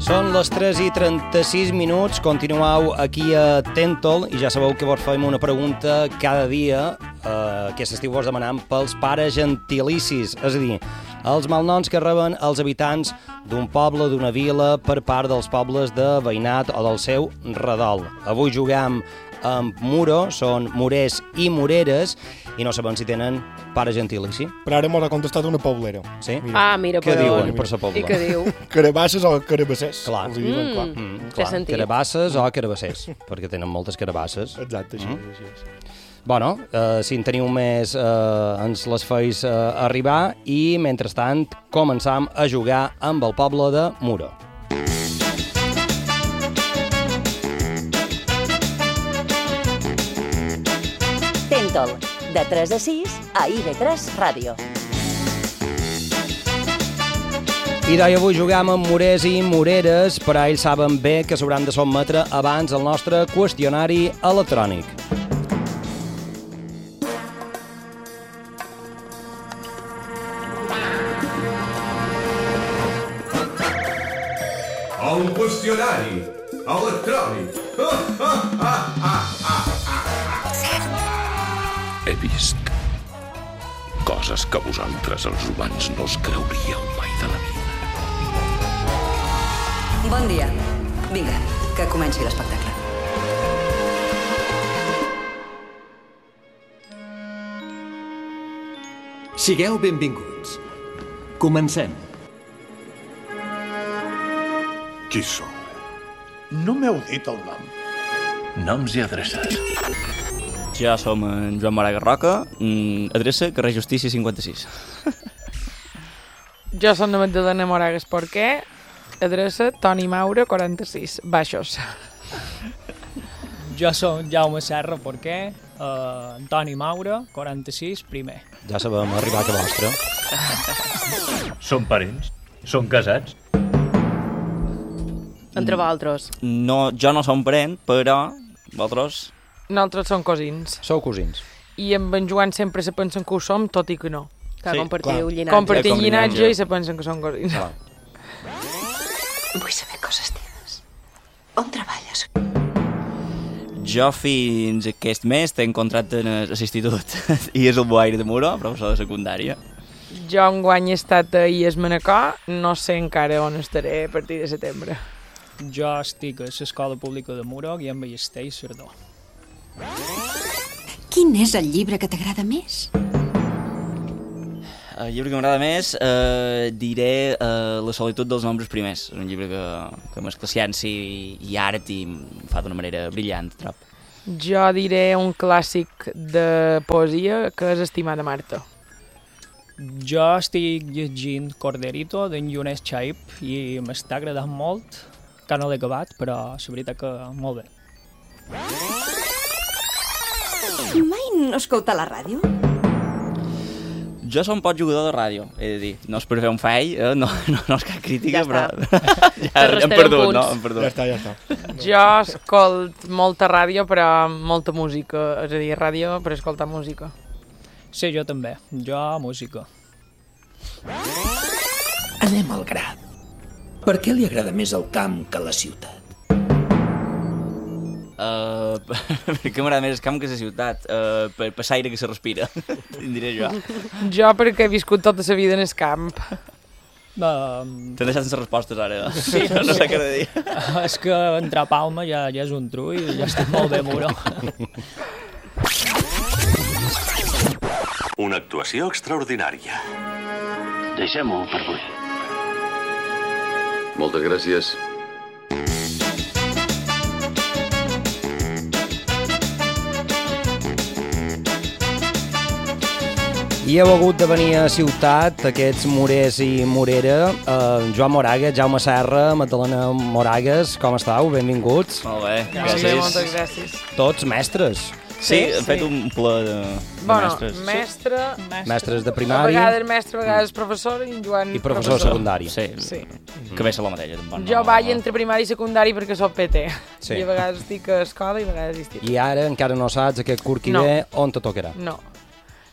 Són les 3:36, continueu aquí a Tentol i ja sabeu que vos fem una pregunta cada dia que s'estiu vos demanant pels pares gentilicis, és a dir, els malnoms que reben els habitants d'un poble, d'una vila, per part dels pobles de veïnat o del seu redol. Avui juguem amb Muro, són morers i moreres, i no sabem si tenen pare gentilici. Però ara m'ho ha contestat una poblera. Sí? Mira, Què però... diuen per sa pobla? I què diu? Carabasses o carabassers. Clar. Els diuen, clar. Clar. Carabasses o carabassers, perquè tenen moltes carabasses. Exacte, així és. Bueno, si en teniu més, ens les feis arribar i, mentrestant, començam a jugar amb el poble de Muro. Tentol, de 3 a 6 a IB3 Ràdio. I avui juguem amb morers i moreres, però ells saben bé que s'hauran de sotmetre abans el nostre qüestionari electrònic. El qüestionari electrònic. He vist coses que vosaltres, els humans, no us creuríeu mai de la vida. Bon dia. Vinga, que comenci l'espectacle. Sigueu benvinguts. Comencem. Qui sou? No m'heu dit el nom. Noms i adreces. Ja som en Joan Moraga Roca, adreça carrer Justícia 56. Jo som la Magdalena Moragas Porquer, adreça Toni Maura 46, Baixos. Jo som Jaume Serra Porquer, Antoni Maura 46, primer. Ja sabem arribar a vostra. Són parents? Són casats? Entre vosaltres. No, jo no som parent, però vosaltres... Nosaltres som cosins. Sou cosins. I amb en Joan sempre se pensen que ho som, tot i que no. Que Sí, compartiu llinatge. Compartim llinatge i se pensen que som cosins. Clar. Vull saber coses teves. On treballes? Jo fins aquest mes tenc contracte en l'institut i és el boaire de Muro, professor de secundària. Jo enguany he estat a IES Manacor, no sé encara on estaré a partir de setembre. Jo estic a l'Escola Pública de Muro i en Ballester i Cerdó. Quin és el llibre que t'agrada més? El llibre que m'agrada més diré La solitud dels nombres primers. És un llibre que mescla ciència i art i fa d'una manera brillant, trob. Jo diré un clàssic de poesia que és Estimada Marta. Jo estic llegint Corderito d'en Younes Chaib i m'està agradant molt, que no l'he acabat, però la veritat que molt bé. Mai no escolta la ràdio? Jo som poc jugador de ràdio, he de dir. No és per fer un fall, no és cap crítica, Ja però Te hem restarem perdut, punts. no? Hem perdut. Ja està. Jo escolt molta ràdio, però molta música. És a dir, ràdio per escoltar música. Sí, jo també. Jo, música. Anem al gra. Per què li agrada més el camp que la ciutat? Perquè m'agrada més el camp que la ciutat, per l'aire que se respira, diré jo. Jo perquè he viscut tota la vida en el camp. T'han deixat sense respostes ara, Sí, no sé què de dir. És que entrar a Palma ja és un trull i ja està molt bé, Muro. Una actuació extraordinària. Deixem-ho per avui. Moltes gràcies. I heu hagut de venir a ciutat, aquests morers i morera, Joan Moraga, Jaume Serra, Magdalena Moragas, com estàu? Benvinguts. Molt bé, Gràcies. Moltes gràcies. Tots mestres. Sí, hem fet un ple de mestres. Mestres de A primari vegades mestre, a vegades professor i en Joan i professor secundari. Sí, Sí. que ve ser la mateixa. Tampoc, Jo vaig entre primari i secundari perquè soc PT. Sí. I a vegades estic a escola i a vegades estic. I ara encara no saps aquest curt que No. ve on te tocarà. No.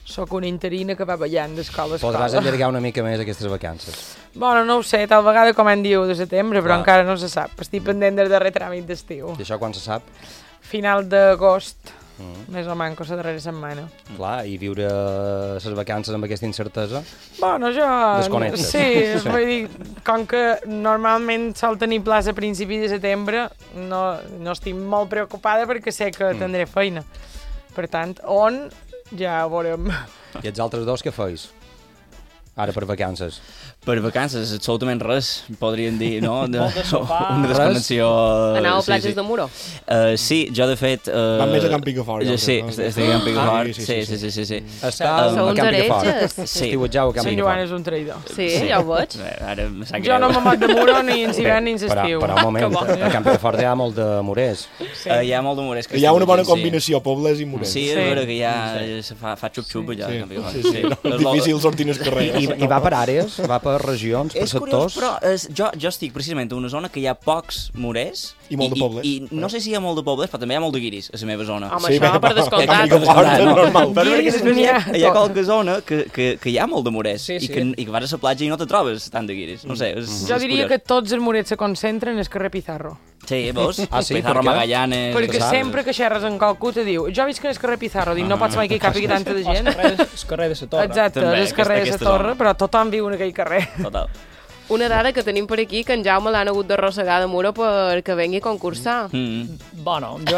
Soc una interina que va ballant d'escola a escola. Podràs allargar una mica més aquestes vacances. Bueno, no ho sé, tal vegada com en diu de setembre, però encara no se sap. Estic pendent del darrer tràmit d'estiu. I això quan se sap? Final d'agost, més o manco, la darrera setmana. Clar, i viure les vacances amb aquesta incertesa? Bueno, jo... Desconnectes. Sí, vull dir, com que normalment sol tenir plaça a principi de setembre, no estic molt preocupada perquè sé que tindré feina. Per tant, on ja ho veurem. I els altres dos què feis? Ara per vacances. Per vacances, absolutament res, podríem dir, no? Molt de sopar. Una desconnexió... Anau a platges de Muro? Sí, jo de fet... Van més a Camp Picafort. Sí, estic a Camp Picafort. Sí. Està a Camp Picafort. Sí. Estiuetjau a Camp Sant Picafort. Joan és un traïdor. Sí, ja ho veig. Ara me sap Jo no m'ho mot de Muro ni en hivern ni en estiu. Però un moment, a Camp Picafort hi ha molt de morers. Hi ha molt de morers. Hi ha una bona combinació, pobles i morers. Sí, és vera que ja fa xup-xup allà a Camp Picafort. Sí. Difícil sortir al carrer. I va per àrees? Va per regions? Per sectors? Però jo estic precisament en una zona que hi ha pocs morers i molt de pobles. I no sé si hi ha molt de pobles, però també hi ha molt de guiris a la meva zona. Home, això per descomptat. Però perquè després hi ha qualque zona que hi ha molt de morers i que vas a la platja i no te trobes tant de guiris. No sé, jo diria que tots els morets se concentren al carrer Pizarro. Sí, veus? Sí, Pizarro, Magallanes... Perquè sempre que xerres amb qualcú te diu jo visc al carrer Pizarro, dic no pots mai que hi càpigui tanta de gent. El carrer de la Torre. Exacte, el carrer de la Torre, però tothom viu en aquell carrer. Total. Una dada que tenim per aquí, que en Jaume l'han hagut d'arrossegar de Muro perquè vengui a concursar. Bueno, jo...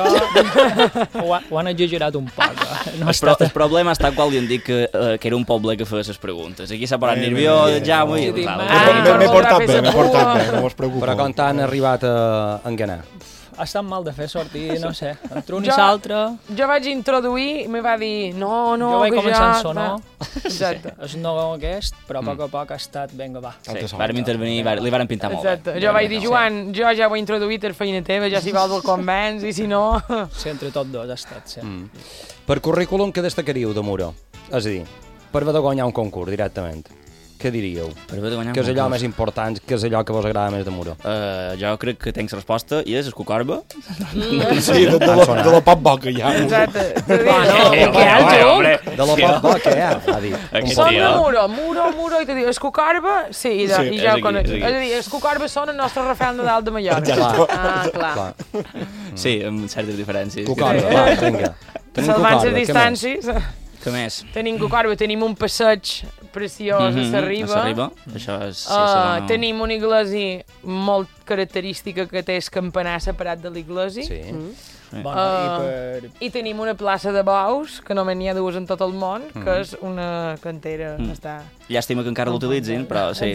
ho han exagerat un poc. El problema està quan li han dit que era un poble que feia les preguntes. Aquí s'ha parat nerviós, Jaume... M'he portat bé, no vos preocupeu. Però com t'han arribat a enganar? Ha estat mal de fer sortir, no sé, entre un i l'altre... Jo vaig introduir i me va dir no, jo vaig començar en sonor. Exacte. És no aquest, però a poc a poc ha estat, vinga, va. Sí, vàrem intervenir, li vàrem pintar molt bé. Exacte. Jo vaig dir, Joan, jo ja ho he introduït a feina teva, ja si vols el convenç, i si no... Sí, entre tots dos ha estat, sí. Per currículum, què destacaríeu de Muro? És a dir, per haver de guanyar un concurs directament. Què diríeu? Que és allò més important, que és allò que vos agrada més de Muro? Jo crec que tens resposta i és el cucorba. Sí, de la pop bo que hi ha. Exacte. Què ha el joc? De la pop bo que hi ha, ha dit. Són de Muro, i te diu, el cucorba? Sí, i ja ho conec. És a dir, el cucorba són el nostre Rafael Nadal de Mallorca. Ah, clar. Sí, amb certes diferències. Cucorba, va, vinga. Salvant les distàncies. Què més? Tenim Cucorba, tenim un passeig preciós a la riba. Això és... Tenim una iglesia molt característica que té el campanar separat de l'iglesia. Sí. I tenim una plaça de bous, que només n'hi ha dues en tot el món, que és una cantera. Llàstima que encara l'utilitzin, però sí.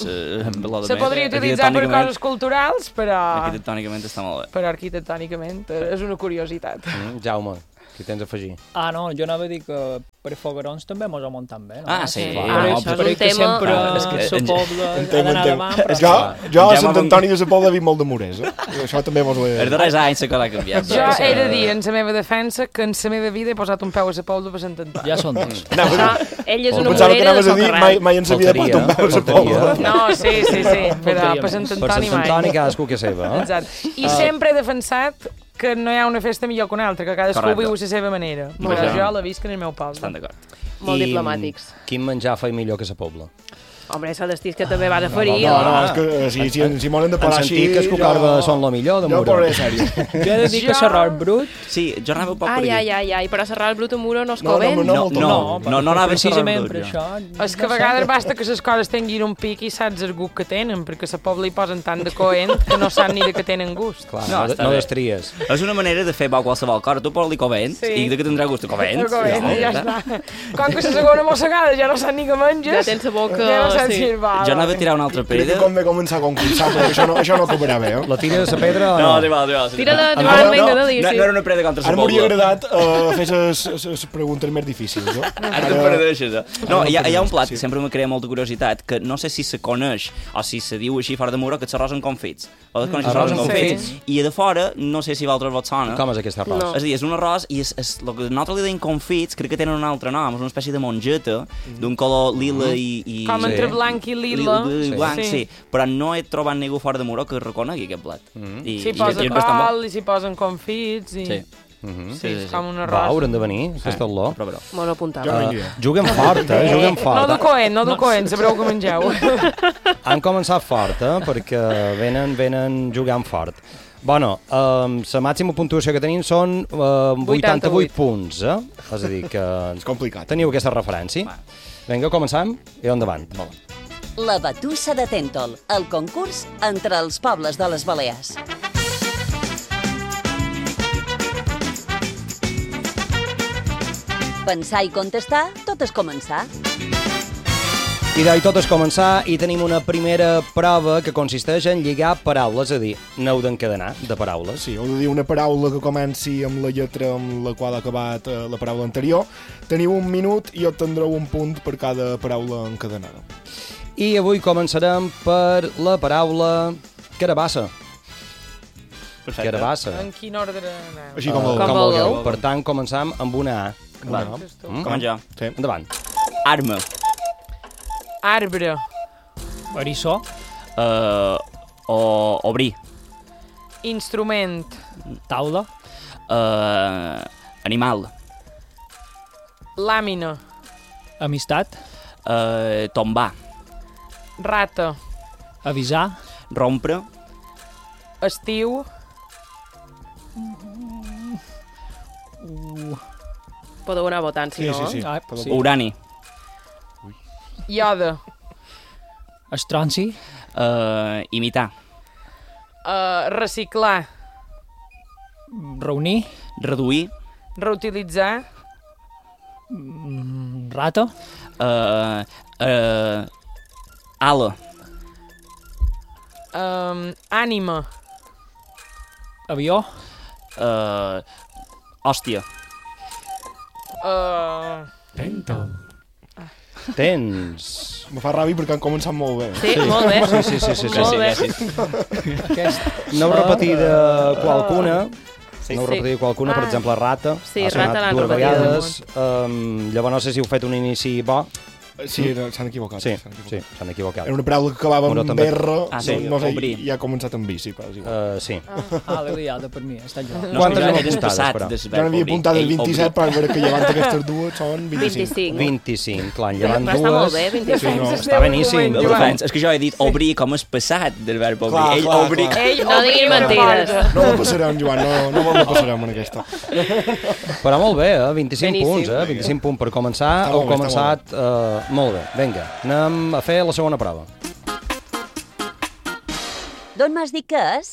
Se podria utilitzar per coses culturals, però... Arquitectònicament està molt bé. Però arquitectònicament és una curiositat. Jaume, què tens a afegir? Ah, no, jo anava a dir que per foguerons també mos ho muntant bé, no? Ah, sí. Això és un tema... És que la Pobla ha d'anar davant, però... Jo a Sant Antoni de la Pobla he vist molt de morers, Això també mos ho he... Els darrers anys que l'ha canviat. Jo he de dir, en la meva defensa, que en la meva vida he posat un peu a la Pobla per Sant Antoni. Ja són dos. Ell és una Pensava que morera anaves de a dir socarrat. mai en sa vida he posat un peu a la Pobla. No, sí, però per Sant Per Antoni Sant mai. Antoni cadascú que seva, Exacte. I sempre he defensat que no hi ha una festa millor que una altra, que cadascú viu a la seva manera. Però jo la visc en el meu poble. Estan d'acord. Molt diplomàtics. Quin menjar fa millor que la Pobla? Home, s'ha d'estís que també va de ferir. No, és que si m'ho han de parar així... En sentit que els cucarba són lo millor de Muro. Jo parlaré sèrio. Jo he de dir que l'arròs brut... Sí, jo anava un poc per aquí. Ai, però l'arròs brut a Muro no es coven? No anava precisament per això. És que a vegades basta que les coses tinguin un pic i saps el gust que tenen, perquè a la Pobla hi posen tant de coent que no sap ni de què tenen gust. Clar, no destries. És una manera de fer bo qualsevol cosa. Tu posa-li covent i de que tindrà gust de covent. Ja està. Com que la segona mossegada ja no saps ni què menges, ja tens la boca... Ja no saps si va. Jo anava a tirar una altra pedra. Crec que com de començar a concursar, perquè això no acabarà bé, La tira de la pedra o no? No, tira-la, Joan, vinga, dali. No era una pedra contra la Ara m'hauria agradat fer les preguntes més difícils, Ara te'n perdeixes, No, hi ha un plat que sempre me crea molta curiositat, que no sé si se coneix o si se diu així fora de Muro, que és arròs amb confits. O coneixes arròs amb confits? I de fora, no sé si vosaltres vos sona. Com és aquest arròs? És a dir, és un arròs i el que nosaltres li deim confits, crec que tenen un altre nom, és una espècie de mongeta d'un color lila i... Com entre blanc i lila. Blanc, sí. Però no he trobat ningú fora de Muro que reconegui aquest plat. S'hi posa col i s'hi posen confits. Sí. Sí, és com un arròs. Va, hauran de venir, que és tot l'or. M'ho apuntava. Juguen fort, juguem fort. No du coent, sabreu que mengeu. Han començat fort, perquè venen jugant fort. Bueno, la màxima puntuació que tenim són 88 punts, És a dir, que és complicat. Teniu aquesta referència. Vinga, començam i endavant. La Batussa de Tèntol, el concurs entre els pobles de les Balears. Pensar i contestar, tot és començar. I tot és començar i tenim una primera prova que consisteix en lligar paraules, és a dir, n'heu d'encadenar de paraules. Sí, heu de dir una paraula que comenci amb la lletra amb la qual ha acabat la paraula anterior. Teniu 1 minut i obtendreu un punt per cada paraula encadenada. I avui començarem per la paraula carabassa. Perfecte. Carabassa. En quin ordre anem? Així com vulgueu. Per tant, començam amb una A. Com jo. Sí. Endavant. Arma. Arbre. Eriçó. Obrir. Instrument. Taula. Animal. Làmina. Amistat. Tombar. Rata. Avisar. Rompre. Estiu. Podeu anar votant, si no. Sí. Urani. Iode. Estronci. Imitar. Reciclar. Reunir. Reduir. Reutilitzar. Rata. Ala. Ànima. Avió. Hòstia. Tens. Me fa ràbia perquè han començat molt bé. Sí, molt bé. Sí. Molt bé. N'heu repetit qualcuna. N'heu repetit qualcuna, per exemple, rata. Sí, ha sonat rata l'han dues repetit. vegades. Llavors no sé si heu fet un inici bo. Sí, s'han equivocat. Sí, s'han equivocat. Era una paraula que acabava amb també. R, no sé, i ha començat amb bici. Sí. L'he liada per mi, està jo. Quantes n'hem apuntades, Jo n'havia apuntat el 27, però veure que llevant aquestes dues són 25. 25, clar, llevant dues... Està molt bé, 25. Està beníssim. És que jo he dit obrir com és passat del verb obrir. Ell obrir... No diguin mentides. No la passarem, Joan, no la passarem en aquesta. Però molt bé, 25 punts, 25 punts per començar. Heu començat molt bé. Vinga, anem a fer la segona prova. D'on m'has dit que és?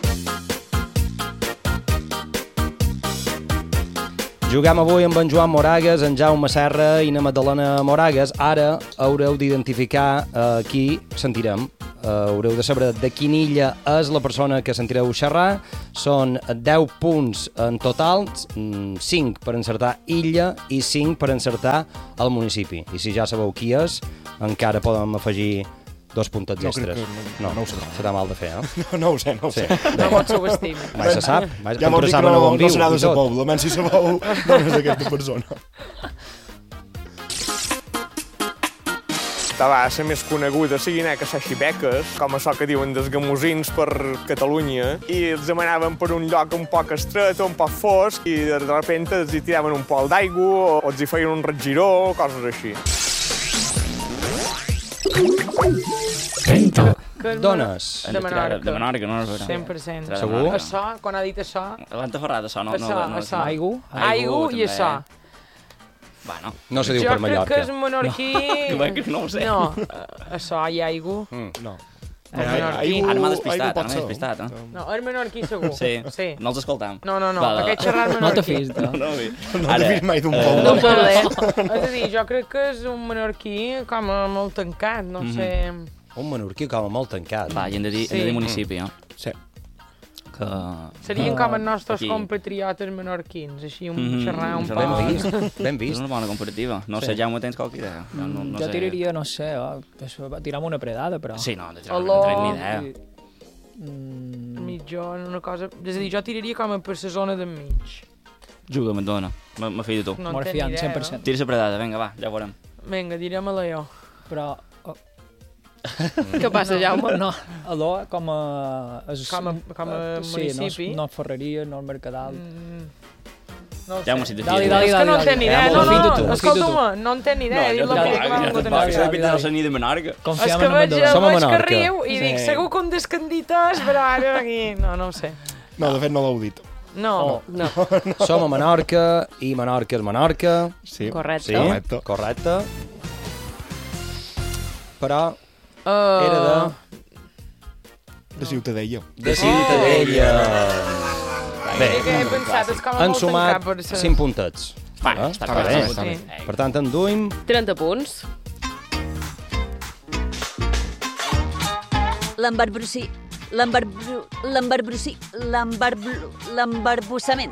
Juguem avui amb en Joan Moragues, en Jaume Serra i na Magdalena Moragues. Ara haureu d'identificar qui sentirem. Haureu de saber de quina illa és la persona que sentireu xerrar. Són 10 punts en total, 5 per encertar illa i 5 per encertar el municipi. I si ja sabeu qui és, encara podem afegir 2 puntets extres. No ho sé. Serà mal de fer, No ho sé. No pot subestimar. Mai se sap. Ja vol dir que no serà de sa poble, menys si sabeu d'on és aquesta persona. Va ser més coneguda sigui anar a caçar xibeques, com això que diuen dels gamosins per Catalunya, i els demanaven per un lloc un poc estret o un poc fosc, i de repente els hi tiraven un pol d'aigua o els hi feien un regiró, coses així. Dones. De Menorca. De Menorca, no? 100%. Segur? Això, quan ha dit això... L'anteferrat, això, no? Això. Aigu i això. Bueno. No se diu per Mallorca. Jo crec que és menorquí... No ho sé. No, això, hi ha aigu. No. Ara m'ha despistat, No, és menorquí segur. Sí, no els escoltam. No, aquest xerrat menorquí. No t'he fis, no t'he vist mai d'un poble. És a dir, jo crec que és un menorquí com molt tancat, no sé... Un menorquí com molt tancat. Va, hem de dir municipi, no? Sí. Serien com els nostres compatriotes menorquins, així xerrar un poc. Ben vist. És una bona comparativa. No sé, Jaume, tens qualque idea? Jo tiraria, no sé, tirar una predada, però... Sí, no, de tirar no tenc ni idea. Mitjón, una cosa... És a dir, jo tiraria com per la zona d'enmig. Juga, McDona. Me fio de tu. No en tenc idea, 100%. Tira la predada, vinga, va, ja ho veurem. Vinga, direm-la jo. Però... Què passa, Jaume? No, Aló com a... municipi. No Ferreria, no Mercadal. No ho Jaume, sé. si Dali. És que no en té ni idea. No, escolta-me, no en té ni idea. No, no sé ni de Menorca. És que veig que riu i dic, segur que un descandites, però ara aquí... No ho sé. No, de fet no l'heu dit. No. Som a Menorca i Menorca és Menorca. Sí. Correcte. Sí, correcte. Però era de Ciutadella. De Ciutadella. Bé, he pensat, és com han molt sumat tancat per ser. 5 puntets. Està bé. Per tant, enduim 30 punts. L'embarbussament.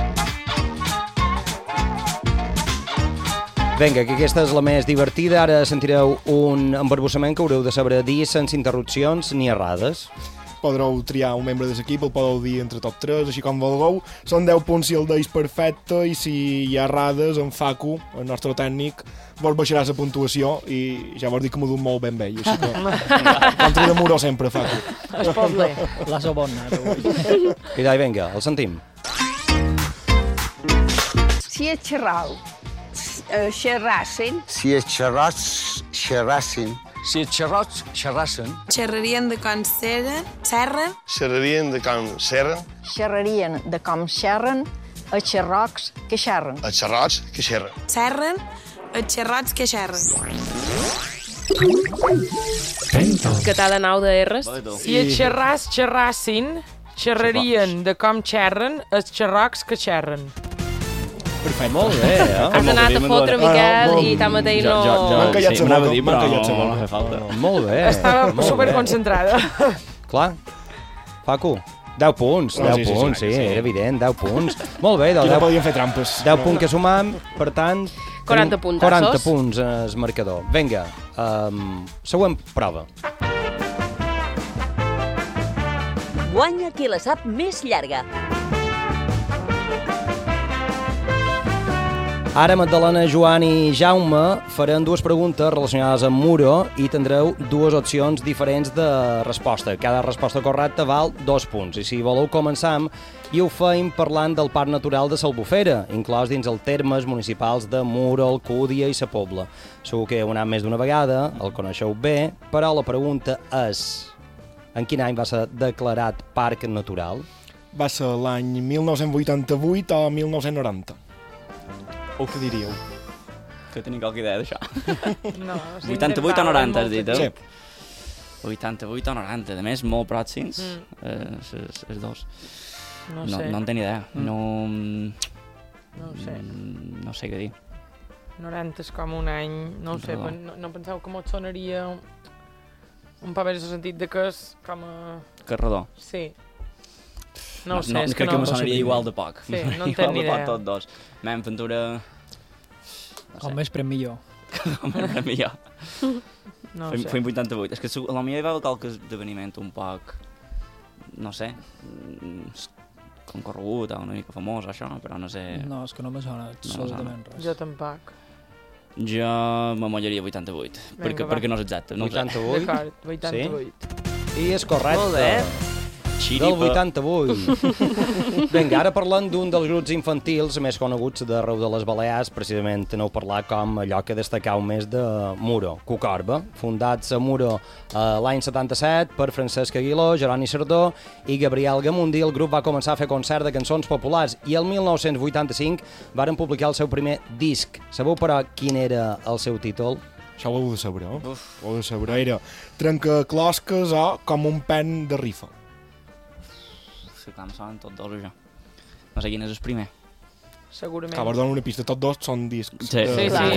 Vinga, que aquesta és la més divertida. Ara sentireu un embarbussament que haureu de saber dir sense interrupcions ni errades. Podreu triar un membre de l'equip, el podeu dir entre top 3, així com vulgueu. Són 10 punts si el deis perfecte i si hi ha errades, en Facu, el nostre tècnic, vos baixarà la puntuació i ja vos dic que m'ho duc molt ben bé. Així que contra de Muro sempre, Facu. Es pot bé. La sobona. I dai, vinga, el sentim. Si és xerrau, xerrassen. Si és xerrats, xerrassin. Si és xerrots, xerrassen. Xerrarien de com serren. Xerrarien de com serren. Xerrarien de com xerren els xerrocs que xerren. Els xerrots que xerren. Xerren els xerrots que xerren. Que t'ha de nau de R's. Si els xerrats xerrassin, xerrarien de com xerren els xerrocs que xerren. Perfecte. Molt bé, Has anat a fotre, Miquel, i tanmateix no... M'han callat la boca, m'han callat la boca. Molt bé. Estava superconcentrada. Clar. Facu, 10 punts, 10 punts, sí, era evident, 10 punts. Molt bé, Aquí no podien fer trampes. 10 punts que sumam, per tant... 40 puntassos. 40 punts és marcador. Vinga, següent prova. Guanya qui la sap més llarga. Ara Magdalena, Joan i Jaume faran dues preguntes relacionades amb Muro i tindreu dues opcions diferents de resposta. Cada resposta correcta val 2 punts. I si voleu començar, i ho feim parlant del Parc Natural de l'Albufera, inclòs dins els termes municipals de Muro, Alcúdia i Sa Pobla. Segur que heu anat més d'una vegada, el coneixeu bé, però la pregunta és: en quin any va ser declarat Parc Natural? Va ser l'any 1988 o 1990. Què diríeu? Que tenia qualque idea d'això. No, 88 o 90, has dit, Sí. 88 o 90, a més, molt pròxims, els dos. No sé. No en tenc idea. No ho sé. No sé què dir. 90 és com un any, no ho sé, no penseu que m'ho sonaria un paper en el sentit de que és com a... Que redó. Sí. No ho sé, és que crec que me sonaria igual de poc. Sí, no en tenc ni idea. Tots dos. Mem Ventura... Com més prem millor. Com més prem millor. No ho sé. Fem 88. És que a la millor hi va haver qualque esdeveniment un poc... No sé... concorregut o una mica famós, això, però no sé... No, és que no me sona absolutament res. Jo tampoc. Jo me mollaria 88, perquè no és exacte. No 88? D'acord, 88. Sí? I és correcte. Molt bé. Del 88. Vinga, ara parlant d'un dels grups infantils més coneguts d'arreu de les Balears, precisament aneu a parlar com allò que destacau més de Muro, Cucorba, fundats a Muro l'any 77 per Francesc Aguiló, Jeroni Sardó i Gabriel Gamundi. El grup va començar a fer concert de cançons populars i el 1985 varen publicar el seu primer disc. Sabeu, però, quin era el seu títol? Això ho heu de saber, eh? Ho heu de saber. Era Trencaclosques o Com un pen de rifa. Sí, clar, me sonen tots dos, això. No sé quin és el primer. Segurament. Clar, donar una pista. Tots dos són discs. Sí,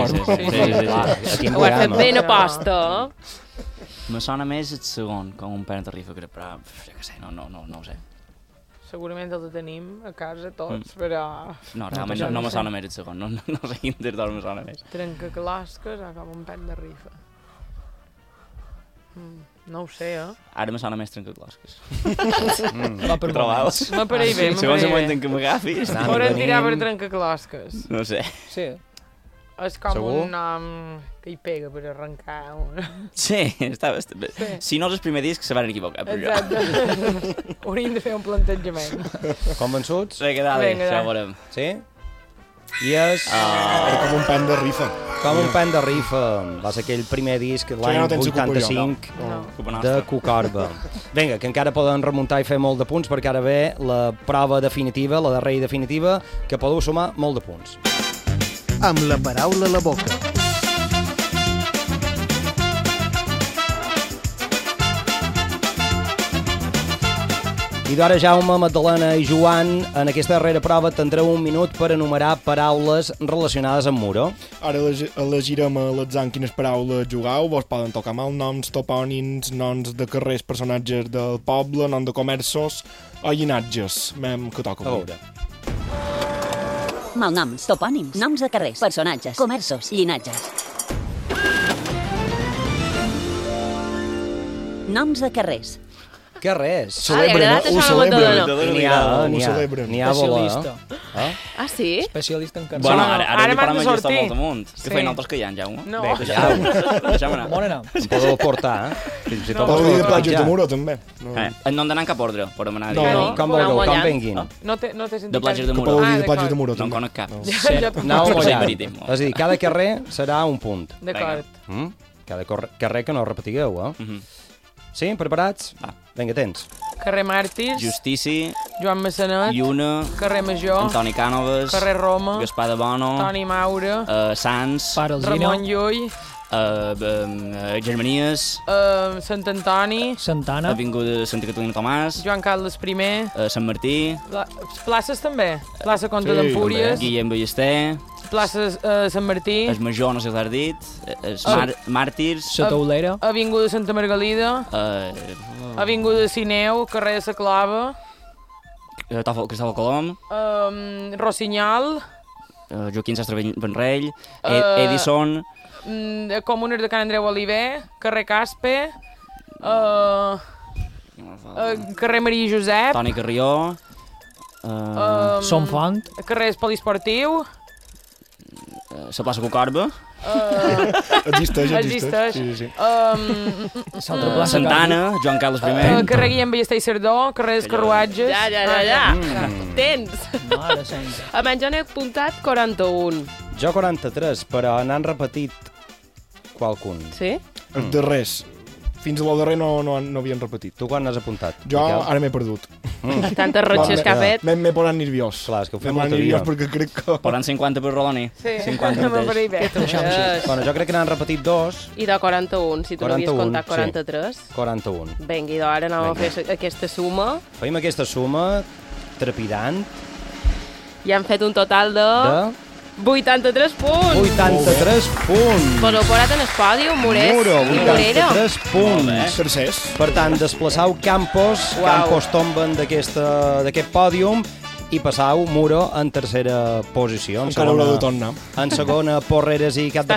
sí. Ho has fet ben aposta. Me sona més el segon, Com un pen de rifa, però ja que sé, no ho sé. Segurament el tenim a casa tots, però... No, realment no me sona més el segon, no sé quin dels dos me sona més. Trencaclosques o Com un pen de rifa. No ho sé, Ara me sona més Trencaclosques. Va per moments. M'apareix bé, Segons el moment en què m'agafis. Podem tirar per Trencaclosques. No sé. Sí. És com Segur? un nom que hi pega per arrencar. Sí, està bé. Si no és el primer disc, se van equivocar. Exacte. Hauríem de fer un plantejament. Convençuts? Vinga, dale, ja ho veurem. Sí? I és... Com un pen de rifa. Com un pen de rifa. Va ser aquell primer disc l'any 85 de Cucorba. Vinga, que encara poden remuntar i fer molt de punts, perquè ara ve la prova definitiva, la darrera i definitiva, que podeu sumar molt de punts. Amb la paraula a la boca. I d'ara Jaume, Magdalena i Joan, en aquesta darrera prova tindreu un minut per enumerar paraules relacionades amb Muro. Ara elegirem a l'atzar en quines paraules jugueu. Vos poden tocar malnoms, topònims, noms de carrers, personatges del poble, noms de comerços o llinatges. Mem que toca. A veure. Malnoms, topònims, noms de carrers, personatges, comerços, llinatges. Noms de carrers. Carrers. Celebren, ho celebren. N'hi ha vola. Ah, sí? Especialista en carrers. Bueno, ara m'han de ja està sortir. molt amunt. Què feien altres que hi ha, Jaume? No. Bé, deixa'm anar. Bona nom. Em podeu portar, Fins i tot Podeu dir de platges de Muro, també. No han d'anar en cap ordre, per demanar. Com vulgueu, com vinguin. No té sentit. De platges de Muro. Podeu dir de platges de Muro, No en també. conec cap. Anau mullant. És a dir, cada carrer serà un punt. D'acord. Cada carrer que no repetigueu, Sí, preparats? Vinga, tens. Carrer Màrtirs. Justici. Joan Massanet. Lluna. Carrer Major. Antoni Cànoves. Carrer Roma. Gaspar de Bono. Toni Maura. Sants. Ramon Llull. Germanies. Sant Antoni. Santana. Avinguda Santa Catalina Tomàs. Joan Carles I. Sant Martí. Places també. Plaça Comte d'Empúries. Guillem Ballester. Plaça Sant Martí. El Major, no sé si l'has dit. Màrtirs. La Taulera. Avinguda Santa Margalida. Avinguda Sineu. Carrer de la Clava. Cristóbal Colom. Rossinyol. Joaquim Sastre Benrell. Edison. Comunes de Can Andreu Oliver. Carrer Caspe. Carrer Maria Josep. Toni Carrió. Som Font. Carrer Poliesportiu. La plaça Cucorba. Existeix. Sí. Santana, Joan Carles I. Carrer Guillem Ballester i Cerdó. Carrer dels Carruatges. Ja. Tens. Mare santa. Almenys jo n'he apuntat 41. Jo 43, però n'han repetit qualcun. Sí? De res. Fins a lo darrer no havien repetit. Tu quan n'has apuntat? Jo ara m'he perdut. Tantes rotxes que ha fet. M'he posat nerviós. Clar, és que ho fem molt nerviós perquè crec que... Poran 50 per Roloni. Sí, 50 mateix. Bueno, jo crec que n'han repetit 2. I de 41, si tu n'havies comptat 43. 41. Vinga, i ara anem a fer aquesta suma. Fem aquesta suma trepidant. I hem fet un total de... 83 punts! 83 punts! Però heu posat en el pòdium, Morés Muro, i Morera. 83 punts! Tercers. Per tant, desplaçau Campos tomben d'aquest pòdium i passau Muro en tercera posició. Encara haurà de tornar. En segona, Porreres i Cap de